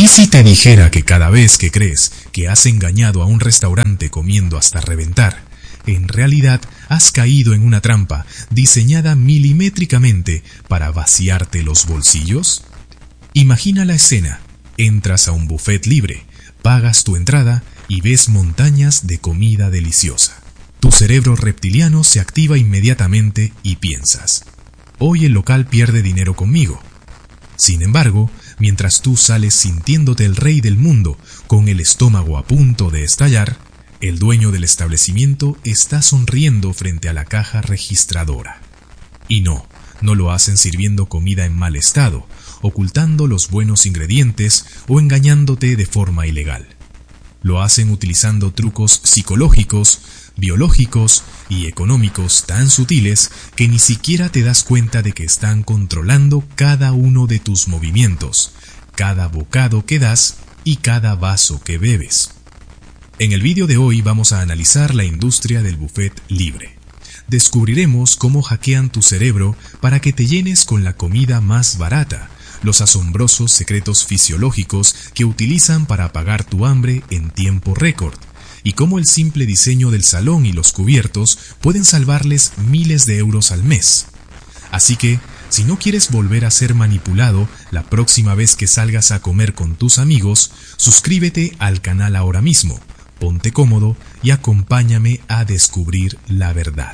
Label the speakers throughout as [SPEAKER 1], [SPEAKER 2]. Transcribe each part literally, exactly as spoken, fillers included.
[SPEAKER 1] si te dijera que cada vez que crees que has engañado a un restaurante comiendo hasta reventar, en realidad has caído en una trampa diseñada milimétricamente para vaciarte los bolsillos? Imagina la escena. Entras a un buffet libre, pagas tu entrada y ves montañas de comida deliciosa. Tu cerebro reptiliano se activa inmediatamente y piensas: hoy el local pierde dinero conmigo. Sin embargo, mientras tú sales sintiéndote el rey del mundo, con el estómago a punto de estallar, el dueño del establecimiento está sonriendo frente a la caja registradora. Y no, no lo hacen sirviendo comida en mal estado, ocultando los buenos ingredientes o engañándote de forma ilegal. Lo hacen utilizando trucos psicológicos, biológicos y económicos tan sutiles que ni siquiera te das cuenta de que están controlando cada uno de tus movimientos, cada bocado que das y cada vaso que bebes. En el vídeo de hoy vamos a analizar la industria del buffet libre. Descubriremos cómo hackean tu cerebro para que te llenes con la comida más barata, los asombrosos secretos fisiológicos que utilizan para apagar tu hambre en tiempo récord, y cómo el simple diseño del salón y los cubiertos pueden salvarles miles de euros al mes. Así que, si no quieres volver a ser manipulado la próxima vez que salgas a comer con tus amigos, suscríbete al canal ahora mismo, ponte cómodo y acompáñame a descubrir la verdad.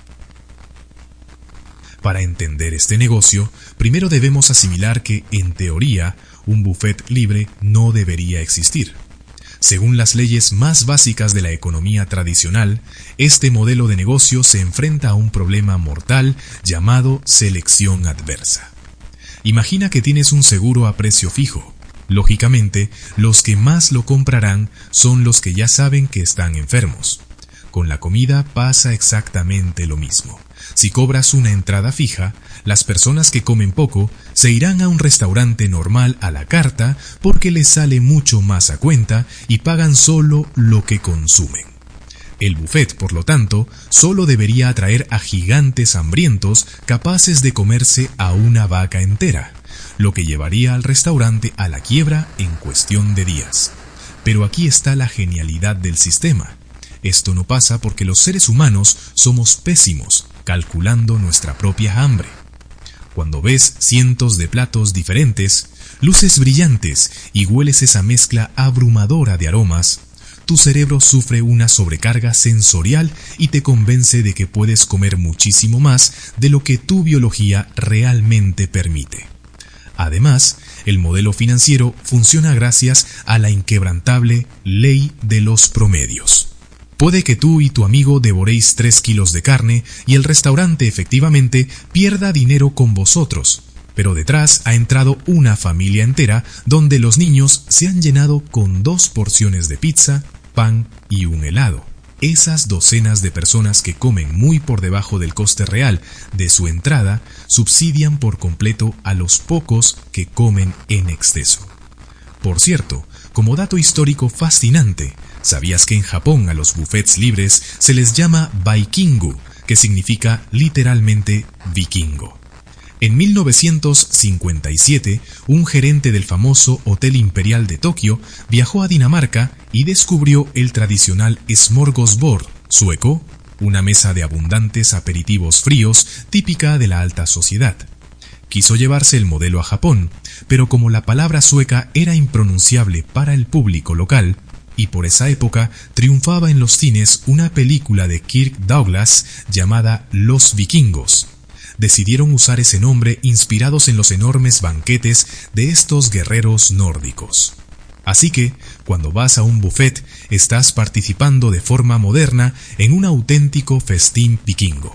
[SPEAKER 1] Para entender este negocio, primero debemos asimilar que, en teoría, un buffet libre no debería existir. Según las leyes más básicas de la economía tradicional, este modelo de negocio se enfrenta a un problema mortal llamado selección adversa. Imagina que tienes un seguro a precio fijo. Lógicamente, los que más lo comprarán son los que ya saben que están enfermos. Con la comida pasa exactamente lo mismo. Si cobras una entrada fija, las personas que comen poco se irán a un restaurante normal a la carta porque les sale mucho más a cuenta y pagan solo lo que consumen. El buffet, por lo tanto, solo debería atraer a gigantes hambrientos capaces de comerse a una vaca entera, lo que llevaría al restaurante a la quiebra en cuestión de días. Pero aquí está la genialidad del sistema. Esto no pasa porque los seres humanos somos pésimos calculando nuestra propia hambre. Cuando ves cientos de platos diferentes, luces brillantes y hueles esa mezcla abrumadora de aromas, tu cerebro sufre una sobrecarga sensorial y te convence de que puedes comer muchísimo más de lo que tu biología realmente permite. Además, el modelo financiero funciona gracias a la inquebrantable ley de los promedios. Puede que tú y tu amigo devoréis tres kilos de carne y el restaurante efectivamente pierda dinero con vosotros, pero detrás ha entrado una familia entera donde los niños se han llenado con dos porciones de pizza, pan y un helado. Esas docenas de personas que comen muy por debajo del coste real de su entrada subsidian por completo a los pocos que comen en exceso. Por cierto, como dato histórico fascinante, ¿sabías que en Japón a los buffets libres se les llama Baikingu, que significa literalmente vikingo? En mil novecientos cincuenta y siete, un gerente del famoso Hotel Imperial de Tokio viajó a Dinamarca y descubrió el tradicional smorgasbord sueco, una mesa de abundantes aperitivos fríos típica de la alta sociedad. Quiso llevarse el modelo a Japón, pero como la palabra sueca era impronunciable para el público local, y por esa época triunfaba en los cines una película de Kirk Douglas llamada Los Vikingos, decidieron usar ese nombre inspirados en los enormes banquetes de estos guerreros nórdicos. Así que, cuando vas a un buffet, estás participando de forma moderna en un auténtico festín vikingo.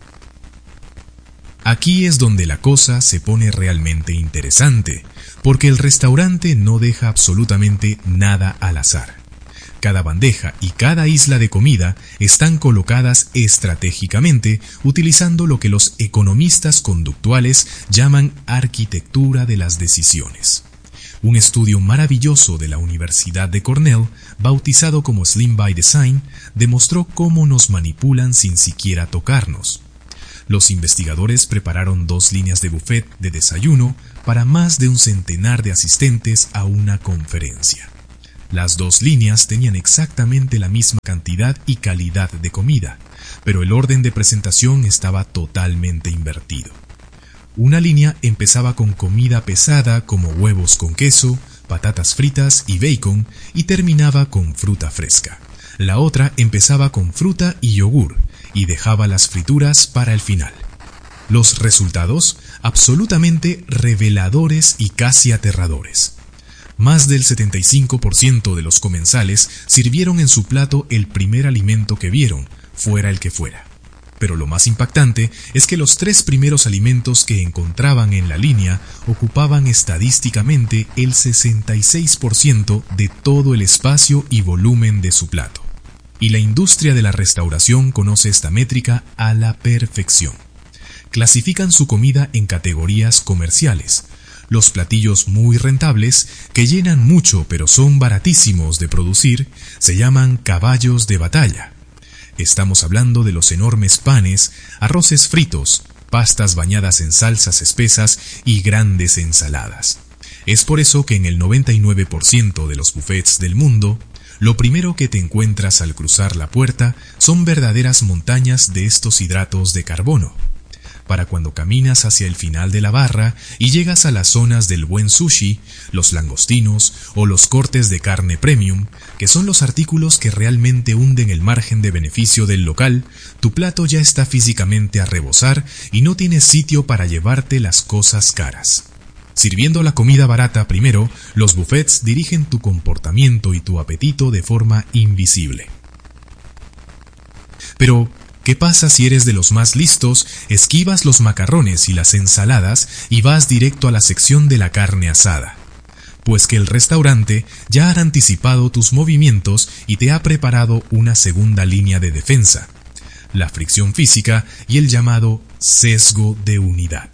[SPEAKER 1] Aquí es donde la cosa se pone realmente interesante, porque el restaurante no deja absolutamente nada al azar. Cada bandeja y cada isla de comida están colocadas estratégicamente utilizando lo que los economistas conductuales llaman arquitectura de las decisiones. Un estudio maravilloso de la Universidad de Cornell, bautizado como Slim by Design, demostró cómo nos manipulan sin siquiera tocarnos. Los investigadores prepararon dos líneas de buffet de desayuno para más de un centenar de asistentes a una conferencia. Las dos líneas tenían exactamente la misma cantidad y calidad de comida, pero el orden de presentación estaba totalmente invertido. Una línea empezaba con comida pesada como huevos con queso, patatas fritas y bacon y terminaba con fruta fresca. La otra empezaba con fruta y yogur y dejaba las frituras para el final. Los resultados, absolutamente reveladores y casi aterradores. Más del setenta y cinco por ciento de los comensales sirvieron en su plato el primer alimento que vieron, fuera el que fuera. Pero lo más impactante es que los tres primeros alimentos que encontraban en la línea ocupaban estadísticamente el sesenta y seis por ciento de todo el espacio y volumen de su plato. Y la industria de la restauración conoce esta métrica a la perfección. Clasifican su comida en categorías comerciales. Los platillos muy rentables, que llenan mucho pero son baratísimos de producir, se llaman caballos de batalla. Estamos hablando de los enormes panes, arroces fritos, pastas bañadas en salsas espesas y grandes ensaladas. Es por eso que en el noventa y nueve por ciento de los buffets del mundo, lo primero que te encuentras al cruzar la puerta son verdaderas montañas de estos hidratos de carbono. Para cuando caminas hacia el final de la barra y llegas a las zonas del buen sushi, los langostinos o los cortes de carne premium, que son los artículos que realmente hunden el margen de beneficio del local, tu plato ya está físicamente a rebosar y no tienes sitio para llevarte las cosas caras. Sirviendo la comida barata primero, los buffets dirigen tu comportamiento y tu apetito de forma invisible. Pero, ¿qué pasa si eres de los más listos, esquivas los macarrones y las ensaladas y vas directo a la sección de la carne asada? Pues que el restaurante ya ha anticipado tus movimientos y te ha preparado una segunda línea de defensa, la fricción física y el llamado sesgo de unidad.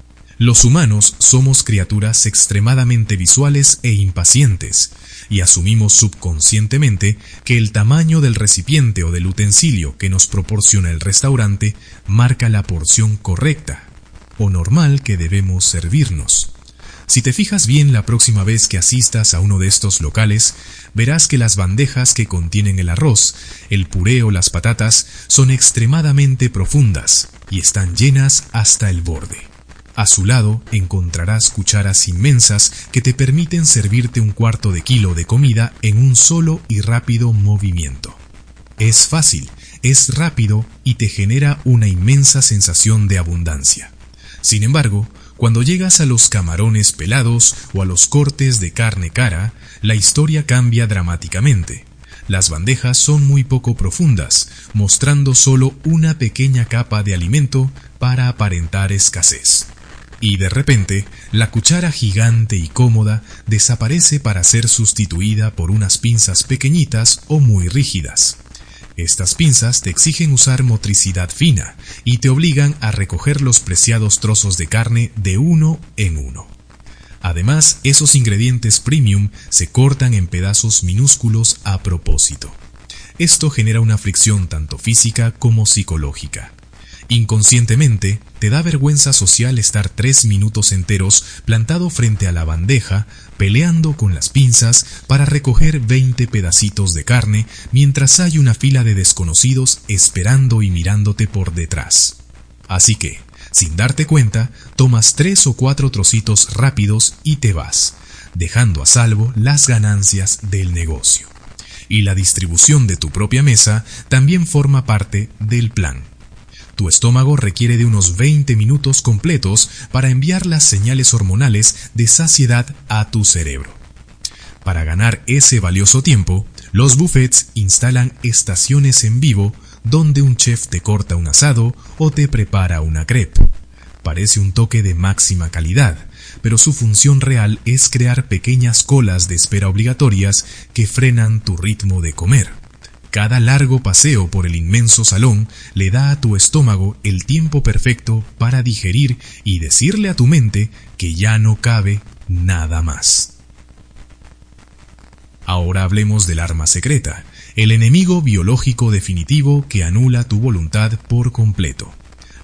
[SPEAKER 1] Los humanos somos criaturas extremadamente visuales e impacientes, y asumimos subconscientemente que el tamaño del recipiente o del utensilio que nos proporciona el restaurante marca la porción correcta o normal que debemos servirnos. Si te fijas bien la próxima vez que asistas a uno de estos locales, verás que las bandejas que contienen el arroz, el puré o las patatas son extremadamente profundas y están llenas hasta el borde. A su lado encontrarás cucharas inmensas que te permiten servirte un cuarto de kilo de comida en un solo y rápido movimiento. Es fácil, es rápido y te genera una inmensa sensación de abundancia. Sin embargo, cuando llegas a los camarones pelados o a los cortes de carne cara, la historia cambia dramáticamente. Las bandejas son muy poco profundas, mostrando solo una pequeña capa de alimento para aparentar escasez. Y de repente, la cuchara gigante y cómoda desaparece para ser sustituida por unas pinzas pequeñitas o muy rígidas. Estas pinzas te exigen usar motricidad fina y te obligan a recoger los preciados trozos de carne de uno en uno. Además, esos ingredientes premium se cortan en pedazos minúsculos a propósito. Esto genera una fricción tanto física como psicológica. Inconscientemente, te da vergüenza social estar tres minutos enteros plantado frente a la bandeja, peleando con las pinzas para recoger veinte pedacitos de carne, mientras hay una fila de desconocidos esperando y mirándote por detrás. Así que, sin darte cuenta, tomas tres o cuatro trocitos rápidos y te vas, dejando a salvo las ganancias del negocio. Y la distribución de tu propia mesa también forma parte del plan. Tu estómago requiere de unos veinte minutos completos para enviar las señales hormonales de saciedad a tu cerebro. Para ganar ese valioso tiempo, los buffets instalan estaciones en vivo donde un chef te corta un asado o te prepara una crepe. Parece un toque de máxima calidad, pero su función real es crear pequeñas colas de espera obligatorias que frenan tu ritmo de comer. Cada largo paseo por el inmenso salón le da a tu estómago el tiempo perfecto para digerir y decirle a tu mente que ya no cabe nada más. Ahora hablemos del arma secreta, el enemigo biológico definitivo que anula tu voluntad por completo: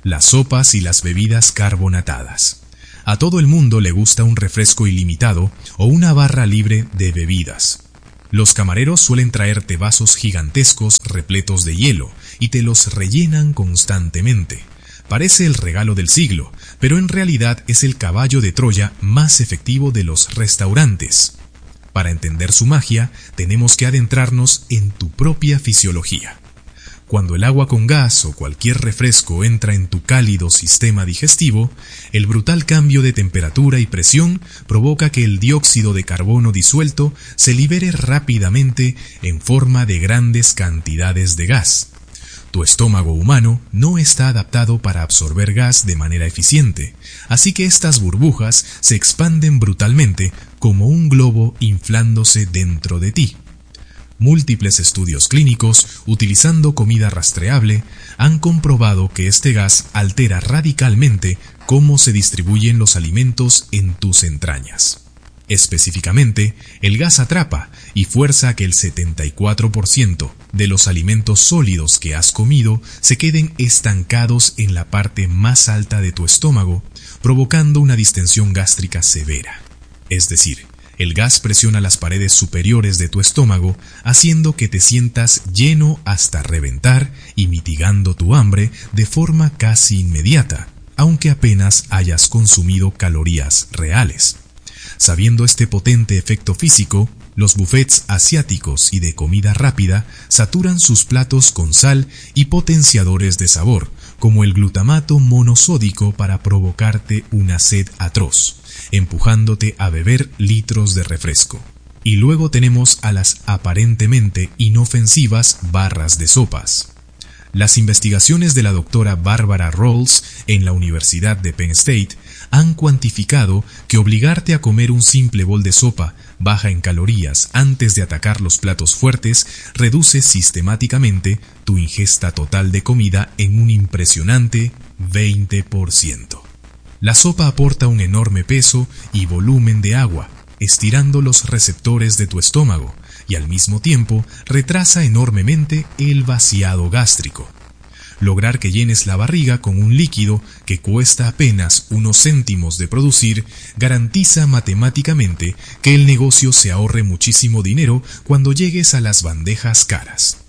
[SPEAKER 1] las sopas y las bebidas carbonatadas. A todo el mundo le gusta un refresco ilimitado o una barra libre de bebidas. Los camareros suelen traerte vasos gigantescos repletos de hielo y te los rellenan constantemente. Parece el regalo del siglo, pero en realidad es el caballo de Troya más efectivo de los restaurantes. Para entender su magia, tenemos que adentrarnos en tu propia fisiología. Cuando el agua con gas o cualquier refresco entra en tu cálido sistema digestivo, el brutal cambio de temperatura y presión provoca que el dióxido de carbono disuelto se libere rápidamente en forma de grandes cantidades de gas. Tu estómago humano no está adaptado para absorber gas de manera eficiente, así que estas burbujas se expanden brutalmente como un globo inflándose dentro de ti. Múltiples estudios clínicos, utilizando comida rastreable, han comprobado que este gas altera radicalmente cómo se distribuyen los alimentos en tus entrañas. Específicamente, el gas atrapa y fuerza que el setenta y cuatro por ciento de los alimentos sólidos que has comido se queden estancados en la parte más alta de tu estómago, provocando una distensión gástrica severa. Es decir, el gas presiona las paredes superiores de tu estómago, haciendo que te sientas lleno hasta reventar y mitigando tu hambre de forma casi inmediata, aunque apenas hayas consumido calorías reales. Sabiendo este potente efecto físico, los buffets asiáticos y de comida rápida saturan sus platos con sal y potenciadores de sabor, como el glutamato monosódico para provocarte una sed atroz, empujándote a beber litros de refresco. Y luego tenemos a las aparentemente inofensivas barras de sopas. Las investigaciones de la doctora Barbara Rawls en la Universidad de Penn State han cuantificado que obligarte a comer un simple bol de sopa baja en calorías antes de atacar los platos fuertes reduce sistemáticamente tu ingesta total de comida en un impresionante veinte por ciento. La sopa aporta un enorme peso y volumen de agua, estirando los receptores de tu estómago, y al mismo tiempo retrasa enormemente el vaciado gástrico. Lograr que llenes la barriga con un líquido que cuesta apenas unos céntimos de producir garantiza matemáticamente que el negocio se ahorre muchísimo dinero cuando llegues a las bandejas caras.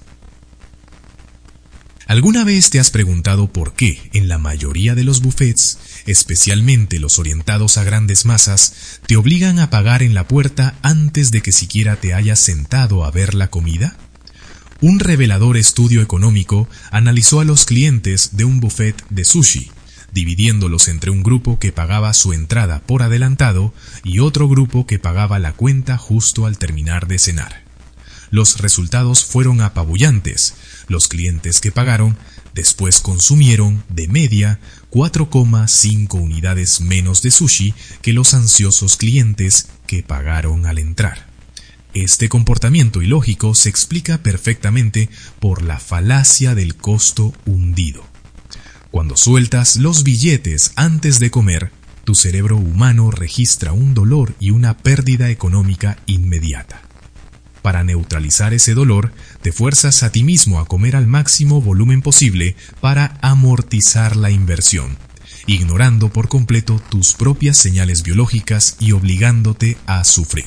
[SPEAKER 1] ¿Alguna vez te has preguntado por qué en la mayoría de los buffets, especialmente los orientados a grandes masas, te obligan a pagar en la puerta antes de que siquiera te hayas sentado a ver la comida? Un revelador estudio económico analizó a los clientes de un buffet de sushi, dividiéndolos entre un grupo que pagaba su entrada por adelantado y otro grupo que pagaba la cuenta justo al terminar de cenar. Los resultados fueron apabullantes. Los clientes que pagaron después consumieron, de media, cuatro coma cinco unidades menos de sushi que los ansiosos clientes que pagaron al entrar. Este comportamiento ilógico se explica perfectamente por la falacia del costo hundido. Cuando sueltas los billetes antes de comer, tu cerebro humano registra un dolor y una pérdida económica inmediata. Para neutralizar ese dolor, te fuerzas a ti mismo a comer al máximo volumen posible para amortizar la inversión, ignorando por completo tus propias señales biológicas y obligándote a sufrir.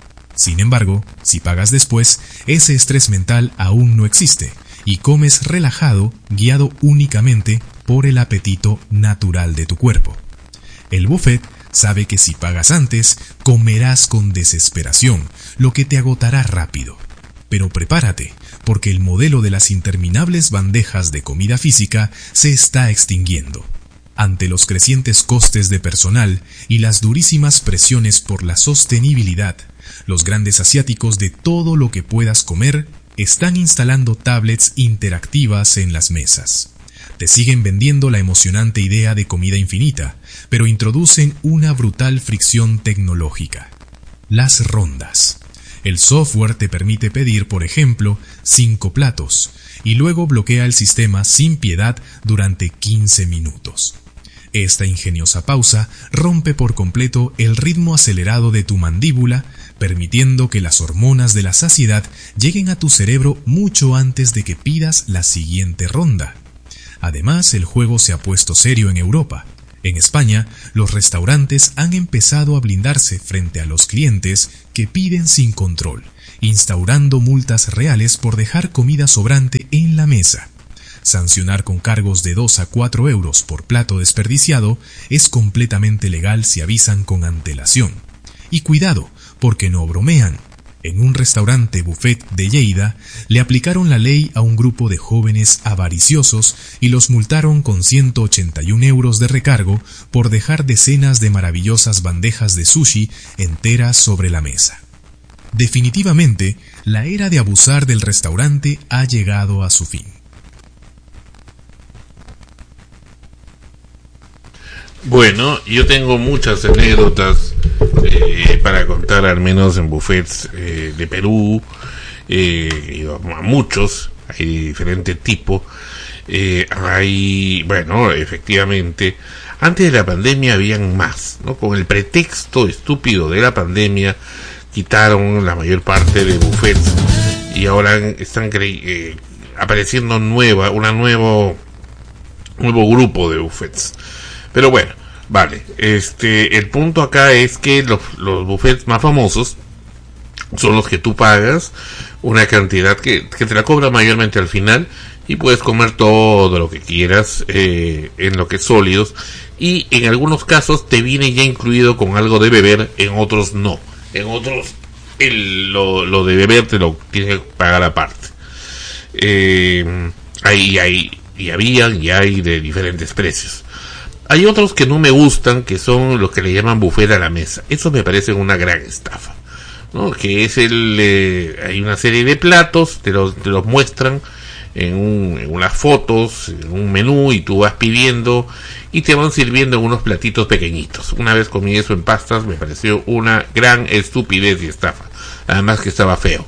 [SPEAKER 1] Sin embargo, si pagas después, ese estrés mental aún no existe y comes relajado, guiado únicamente por el apetito natural de tu cuerpo. El buffet sabe que si pagas antes, comerás con desesperación, lo que te agotará rápido. Pero prepárate, porque el modelo de las interminables bandejas de comida física se está extinguiendo. Ante los crecientes costes de personal y las durísimas presiones por la sostenibilidad, los grandes asiáticos de todo lo que puedas comer están instalando tablets interactivas en las mesas. Te siguen vendiendo la emocionante idea de comida infinita, pero introducen una brutal fricción tecnológica. Las rondas. El software te permite pedir, por ejemplo, cinco platos, y luego bloquea el sistema sin piedad durante quince minutos. Esta ingeniosa pausa rompe por completo el ritmo acelerado de tu mandíbula, permitiendo que las hormonas de la saciedad lleguen a tu cerebro mucho antes de que pidas la siguiente ronda. Además, el juego se ha puesto serio en Europa. En España, los restaurantes han empezado a blindarse frente a los clientes que piden sin control, instaurando multas reales por dejar comida sobrante en la mesa. Sancionar con cargos de dos a cuatro euros por plato desperdiciado es completamente legal si avisan con antelación. Y cuidado, porque no bromean. En un restaurante buffet de Lleida, le aplicaron la ley a un grupo de jóvenes avariciosos y los multaron con ciento ochenta y un euros de recargo por dejar decenas de maravillosas bandejas de sushi enteras sobre la mesa. Definitivamente, la era de abusar del restaurante ha llegado a su fin.
[SPEAKER 2] Bueno, yo tengo muchas anécdotas eh, para contar, al menos en buffets eh, de Perú, eh, he ido a muchos, hay diferente tipo. Eh, hay, bueno, efectivamente, antes de la pandemia habían más, ¿no? Con el pretexto estúpido de la pandemia, quitaron la mayor parte de buffets y ahora están cre- eh, apareciendo nueva, una nuevo, nuevo grupo de buffets. Pero bueno, vale, este, el punto acá es que los, los buffets más famosos son los que tú pagas una cantidad que, que te la cobra mayormente al final y puedes comer todo lo que quieras eh, en lo que es sólidos, y en algunos casos te viene ya incluido con algo de beber, en otros no, en otros el, lo, lo de beber te lo tienes que pagar aparte. Eh, ahí hay, y habían y hay de diferentes precios. Hay otros que no me gustan, que son los que le llaman buffet a la mesa. Eso me parece una gran estafa, ¿no? Que es el, eh, hay una serie de platos, te los, te los muestran en, un, en unas fotos, en un menú, y tú vas pidiendo y te van sirviendo en unos platitos pequeñitos. Una vez comí eso en pastas, me pareció una gran estupidez y estafa. Además que estaba feo.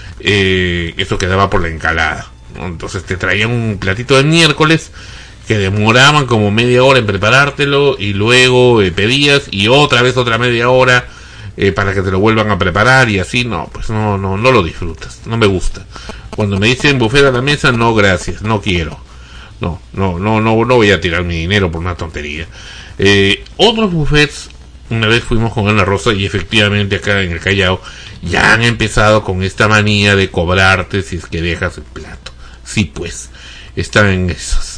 [SPEAKER 2] Eh, eso quedaba por la encalada, ¿no? Entonces te traían un platito de miércoles que demoraban como media hora en preparártelo, y luego eh, pedías y otra vez otra media hora eh, para que te lo vuelvan a preparar, y así no, pues no, no, no lo disfrutas, no me gusta. Cuando me dicen buffet a la mesa, no gracias, no quiero, no, no, no, no, no voy a tirar mi dinero por una tontería. Eh, otros buffets, una vez fuimos con Ana Rosa y efectivamente acá en el Callao ya han empezado con esta manía de cobrarte si es que dejas el plato. Sí, pues, están en esos.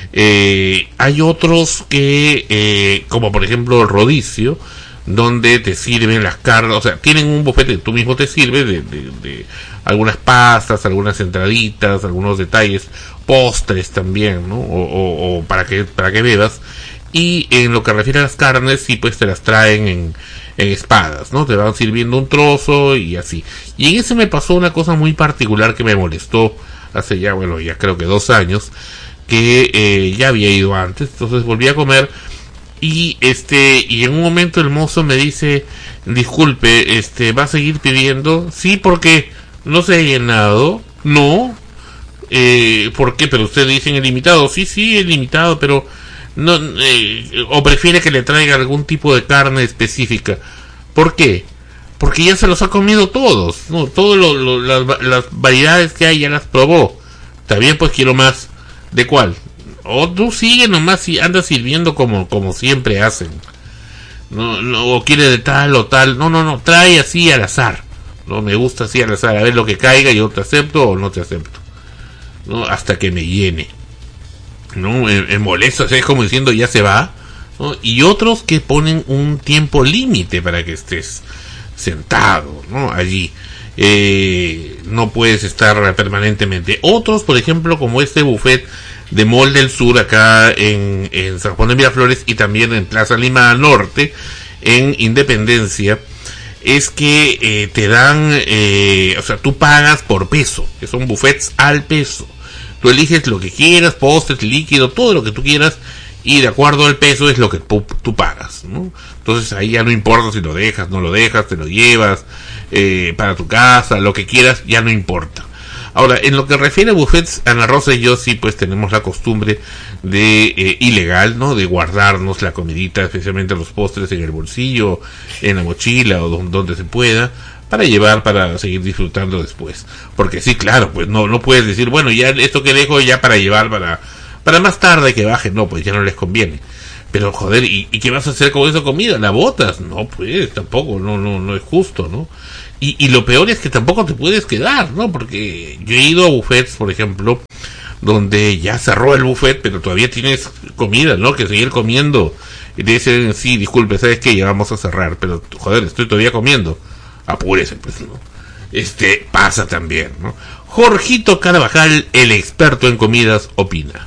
[SPEAKER 2] Eh, hay otros que, eh, como por ejemplo el Rodicio, donde te sirven las carnes, o sea, tienen un buffet que tú mismo te sirves de, de, de algunas pastas, algunas entraditas, algunos detalles, postres también, ¿no? O, o, o para que para que bebas. Y en lo que refiere a las carnes, sí, pues te las traen en, en espadas, ¿no? Te van sirviendo un trozo y así. Y en ese me pasó una cosa muy particular que me molestó hace ya, bueno, ya creo que dos años, que eh, ya había ido antes, entonces volví a comer y este y en un momento el mozo me dice, disculpe, este, ¿va a seguir pidiendo? Sí, porque no se ha llenado. No, eh, ¿por qué? Pero usted dice en el limitado. Sí, sí, el limitado, pero no, eh, o prefiere que le traiga algún tipo de carne específica. ¿Por qué? Porque ya se los ha comido todos, no, todas lo, lo, las, las variedades que hay ya las probó. Está bien, pues quiero más. ¿De cuál? O tú sigue nomás y andas sirviendo como, como siempre hacen. No, no, o quiere de tal o tal. No, no, no, trae así al azar. No me gusta así al azar, a ver lo que caiga, yo te acepto o no te acepto. No, hasta que me llene. No, me, me molesta, o sea, es como diciendo ya se va, ¿no? Y otros que ponen un tiempo límite para que estés sentado, ¿no? Allí. Eh, no puedes estar permanentemente. Otros, por ejemplo, como este buffet de Mall del Sur acá en, en San Juan de Miraflores, y también en Plaza Lima Norte en Independencia, es que eh, te dan, eh, o sea, tú pagas por peso, que son buffets al peso. Tú eliges lo que quieras, postres, líquido, todo lo que tú quieras, y de acuerdo al peso es lo que tú, tú pagas, ¿no? Entonces ahí ya no importa si lo dejas, no lo dejas, te lo llevas eh, para tu casa, lo que quieras, ya no importa. Ahora, en lo que refiere a buffets, Ana Rosa y yo sí pues tenemos la costumbre de eh, ilegal, ¿no? De guardarnos la comidita, especialmente los postres, en el bolsillo, en la mochila o donde, donde se pueda, para llevar, para seguir disfrutando después. Porque sí, claro, pues no no puedes decir, bueno, ya esto que dejo ya para llevar para Para más tarde que bajen, no, pues ya no les conviene. Pero joder, ¿y, y qué vas a hacer con esa comida? ¿La botas? No, pues tampoco, no, no, no es justo, ¿no? Y, y lo peor es que tampoco te puedes quedar, ¿no? Porque yo he ido a buffets, por ejemplo, donde ya cerró el buffet, pero todavía tienes comida, ¿no? Que seguir comiendo. Y te dicen, sí, disculpe, ¿sabes qué? Ya vamos a cerrar, pero joder, estoy todavía comiendo. Apúrese, pues, ¿no? Este, pasa también, ¿no? Jorgito Carvajal, el experto en comidas, opina.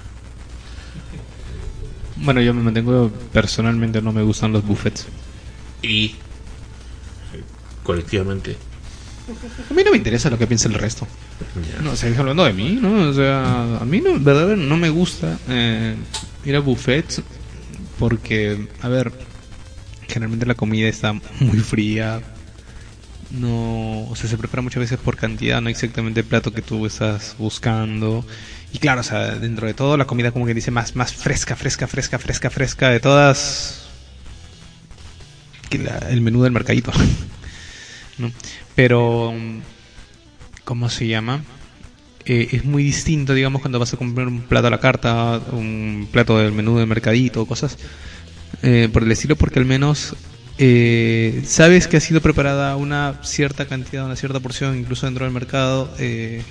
[SPEAKER 3] Bueno, yo me mantengo, personalmente no me gustan los buffets.
[SPEAKER 2] Y colectivamente
[SPEAKER 3] a mí no me interesa lo que piense el resto.
[SPEAKER 2] ya.
[SPEAKER 3] No, o sea, hablando de mí, ¿no? O sea, a mí no, verdad, no me gusta eh, ir a buffets porque, a ver, generalmente la comida está muy fría. No, o sea, se prepara muchas veces por cantidad, no exactamente el plato que tú estás buscando. Y claro, o sea, dentro de todo la comida como que dice más más fresca, fresca, fresca, fresca, fresca de todas que la, el menú del mercadito. ¿No? Pero ¿cómo se llama? Eh, es muy distinto, digamos, cuando vas a comprar un plato a la carta, un plato del menú del mercadito, cosas eh, por el estilo, porque al menos eh, sabes que ha sido preparada una cierta cantidad, una cierta porción, incluso dentro del mercado, eh,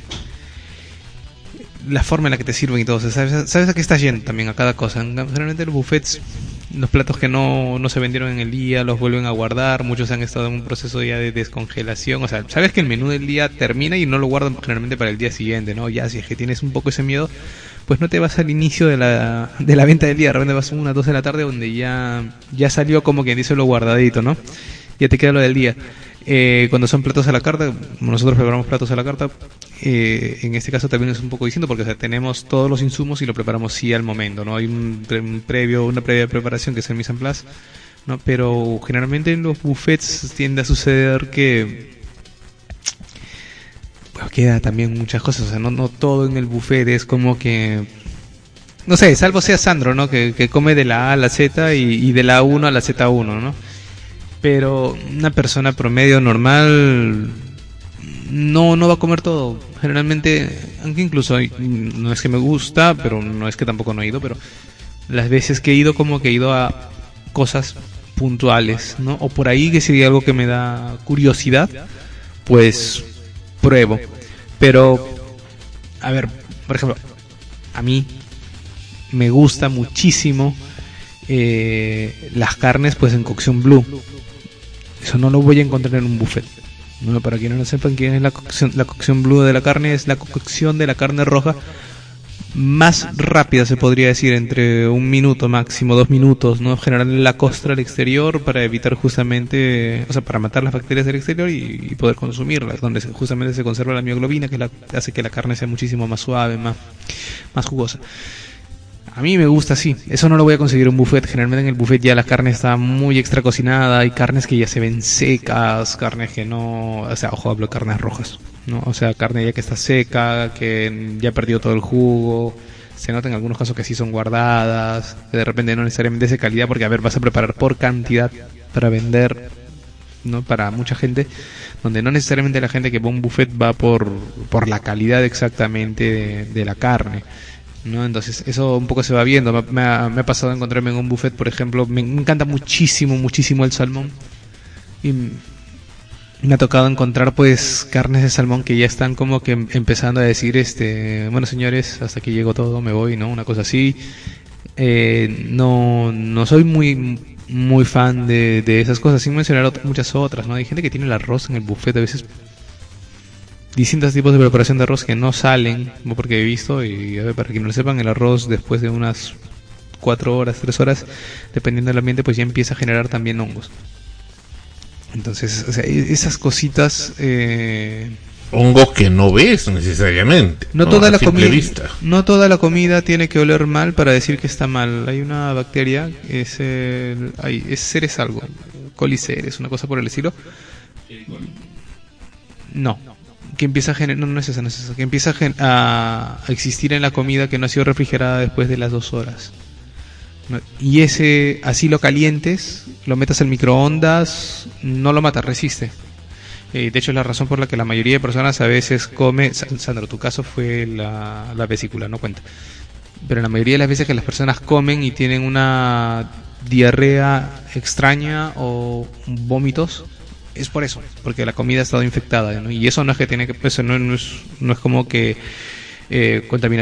[SPEAKER 3] la forma en la que te sirven y todo, o sea, sabes, sabes a qué estás yendo también a cada cosa. Generalmente los buffets, los platos que no, no se vendieron en el día los vuelven a guardar, muchos han estado en un proceso ya de descongelación, o sea, sabes que el menú del día termina y no lo guardan generalmente para el día siguiente, ¿no? Ya si es que tienes un poco ese miedo, pues no te vas al inicio de la, de la venta del día, de repente vas a unas dos de la tarde donde ya, ya salió como quien dice lo guardadito, ¿no? Ya te queda lo del día. Eh, cuando son platos a la carta, como nosotros preparamos platos a la carta, eh, en este caso también es un poco distinto porque, o sea, tenemos todos los insumos y lo preparamos sí al momento, ¿no? Hay un, un previo, una previa preparación que es el mise en place, ¿no? Pero generalmente en los buffets tiende a suceder que pues queda también muchas cosas, o sea, no, no todo en el buffet es como que, no sé, salvo sea Sandro, ¿no? Que, que come de la A a la Z y, y de la uno a la Z uno, ¿no? Pero una persona promedio normal no no va a comer todo. Generalmente, aunque incluso no es que me gusta, pero no es que tampoco no he ido, pero las veces que he ido como que he ido a cosas puntuales, ¿no? O por ahí que si hay algo que me da curiosidad, pues pruebo. Pero, a ver, por ejemplo, a mí me gusta muchísimo eh, las carnes pues en cocción blue. Eso no lo voy a encontrar en un buffet. No, para quienes no sepan quién es la cocción, la cocción blue de la carne, es la cocción de la carne roja más rápida, se podría decir, entre un minuto máximo, dos minutos, ¿no? Generalmente la costra al exterior para evitar justamente, o sea, para matar las bacterias del exterior y, y poder consumirlas, donde se, justamente se conserva la mioglobina, que la, hace que la carne sea muchísimo más suave, más, más jugosa. A mí me gusta así, eso no lo voy a conseguir en un buffet. Generalmente en el buffet ya la carne está muy extra cocinada, hay carnes que ya se ven secas, carnes que no, o sea, ojo, hablo de carnes rojas, ¿no? O sea, carne ya que está seca, que ya ha perdido todo el jugo, se nota en algunos casos que sí son guardadas, que de repente no necesariamente es de calidad, porque a ver, vas a preparar por cantidad para vender, ¿no? Para mucha gente, donde no necesariamente la gente que va a un buffet va por, por la calidad exactamente de, de la carne, ¿no? Entonces eso un poco se va viendo. Me, me, ha, me ha pasado a encontrarme en un buffet, por ejemplo, me, me encanta muchísimo, muchísimo el salmón, y me ha tocado encontrar pues carnes de salmón que ya están como que empezando a decir, este, bueno señores, hasta aquí llegó todo, me voy, ¿no? Una cosa así. Eh, no, no soy muy muy fan de, de esas cosas, sin mencionar otras, muchas otras, ¿no? Hay gente que tiene el arroz en el buffet, a veces distintos tipos de preparación de arroz que no salen, porque he visto, y a ver, para quienes no lo sepan, el arroz después de unas cuatro horas, tres horas, dependiendo del ambiente, pues ya empieza a generar también hongos. Entonces, o sea, esas cositas, eh...
[SPEAKER 2] hongos que no ves necesariamente,
[SPEAKER 3] no,
[SPEAKER 2] no
[SPEAKER 3] toda la
[SPEAKER 2] simple
[SPEAKER 3] comida,
[SPEAKER 2] vista.
[SPEAKER 3] No toda la comida tiene que oler mal para decir que está mal. Hay una bacteria, es el, hay, es Ceres algo, coliceres, una cosa por el estilo. No. Que empieza a gener- no, no es esa, no es esa, que empieza a, gen- a, a existir en la comida que no ha sido refrigerada después de las dos horas, ¿no? Y ese, así lo calientes, lo metas al microondas, no lo mata, resiste. Eh, de hecho es la razón por la que la mayoría de personas a veces come, Sandro, tu caso fue la, la vesícula, no cuenta. pero la mayoría de las veces que las personas comen y tienen una diarrea extraña o vómitos, es por eso, porque la comida ha estado infectada, ¿no? Y eso no es que tiene que, pues, no, no es, no es como que eh, contaminación